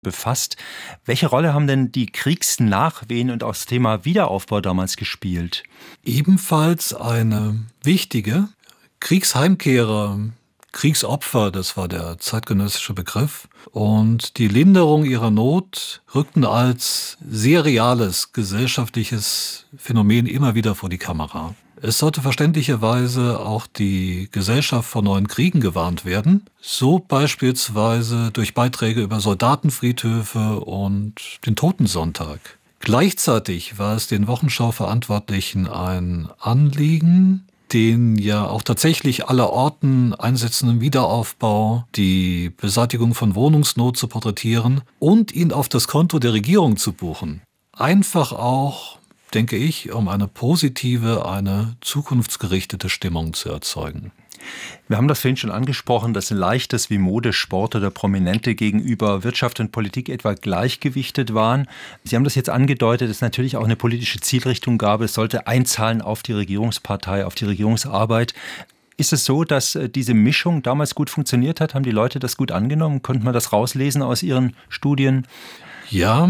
befasst. Welche Rolle haben denn die Kriegsnachwehen und auch das Thema Wiederaufbau damals gespielt? Ebenfalls eine wichtige. Kriegsheimkehrer, Kriegsopfer, das war der zeitgenössische Begriff. Und die Linderung ihrer Not rückten als sehr reales gesellschaftliches Phänomen immer wieder vor die Kamera. Es sollte verständlicherweise auch die Gesellschaft vor neuen Kriegen gewarnt werden, so beispielsweise durch Beiträge über Soldatenfriedhöfe und den Totensonntag. Gleichzeitig war es den Wochenschau-Verantwortlichen ein Anliegen, den ja auch tatsächlich allerorten einsetzenden Wiederaufbau, die Beseitigung von Wohnungsnot zu porträtieren und ihn auf das Konto der Regierung zu buchen. Einfach auch, denke ich, um eine positive, eine zukunftsgerichtete Stimmung zu erzeugen. Wir haben das vorhin schon angesprochen, dass Leichtes wie Mode, Sport oder Prominente gegenüber Wirtschaft und Politik etwa gleichgewichtet waren. Sie haben das jetzt angedeutet, dass es natürlich auch eine politische Zielrichtung gab. Es sollte einzahlen auf die Regierungspartei, auf die Regierungsarbeit. Ist es so, dass diese Mischung damals gut funktioniert hat? Haben die Leute das gut angenommen? Konnte man das rauslesen aus Ihren Studien? Ja,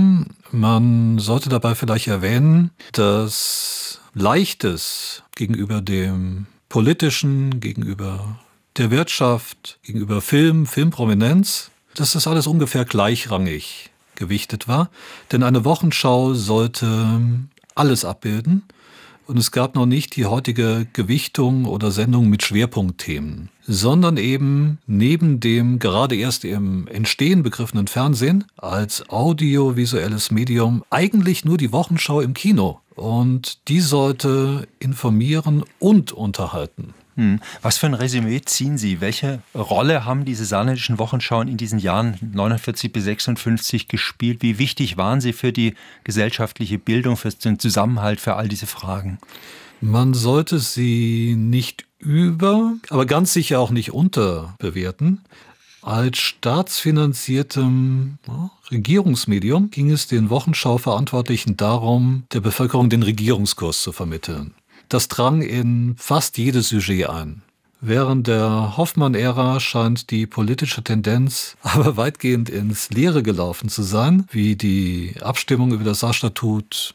man sollte dabei vielleicht erwähnen, dass Leichtes gegenüber dem Politischen, gegenüber der Wirtschaft, gegenüber Filmprominenz, dass das alles ungefähr gleichrangig gewichtet war. Denn eine Wochenschau sollte alles abbilden und es gab noch nicht die heutige Gewichtung oder Sendung mit Schwerpunktthemen, sondern eben neben dem gerade erst im Entstehen begriffenen Fernsehen als audiovisuelles Medium eigentlich nur die Wochenschau im Kino. Und die sollte informieren und unterhalten. Was für ein Resümee ziehen Sie? Welche Rolle haben diese saarländischen Wochenschauen in diesen Jahren 49 bis 56 gespielt? Wie wichtig waren sie für die gesellschaftliche Bildung, für den Zusammenhalt, für all diese Fragen? Man sollte sie nicht aber ganz sicher auch nicht unterbewerten. Als staatsfinanziertem Regierungsmedium ging es den Wochenschau-Verantwortlichen darum, der Bevölkerung den Regierungskurs zu vermitteln. Das drang in fast jedes Sujet ein. Während der Hoffmann-Ära scheint die politische Tendenz aber weitgehend ins Leere gelaufen zu sein, wie die Abstimmung über das Saarstatut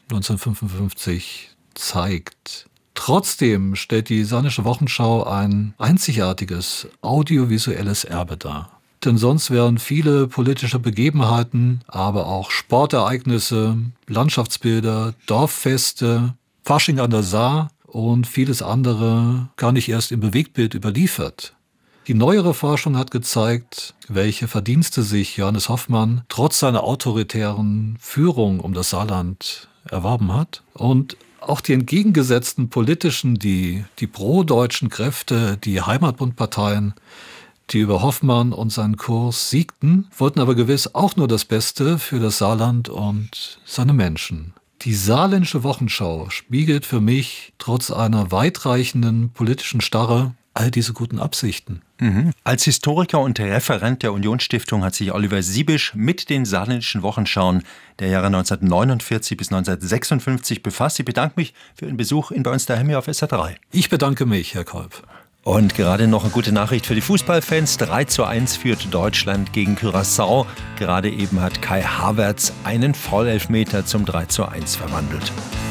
1955 zeigt. Trotzdem stellt die Saarländische Wochenschau ein einzigartiges audiovisuelles Erbe dar. Denn sonst wären viele politische Begebenheiten, aber auch Sportereignisse, Landschaftsbilder, Dorffeste, Fasching an der Saar und vieles andere gar nicht erst im Bewegtbild überliefert. Die neuere Forschung hat gezeigt, welche Verdienste sich Johannes Hoffmann trotz seiner autoritären Führung um das Saarland erworben hat. Und auch die entgegengesetzten politischen, die pro-deutschen Kräfte, die Heimatbundparteien, die über Hoffmann und seinen Kurs siegten, wollten aber gewiss auch nur das Beste für das Saarland und seine Menschen. Die Saarländische Wochenschau spiegelt für mich trotz einer weitreichenden politischen Starre all diese guten Absichten. Als Historiker und Referent der Unionsstiftung hat sich Oliver Siebisch mit den saarländischen Wochenschauen der Jahre 1949 bis 1956 befasst. Ich bedanke mich für Ihren Besuch bei uns daheim hier auf SR3. Ich bedanke mich, Herr Kolb. Und gerade noch eine gute Nachricht für die Fußballfans. 3:1 führt Deutschland gegen Curaçao. Gerade eben hat Kai Havertz einen Vollelfmeter zum 3:1 verwandelt.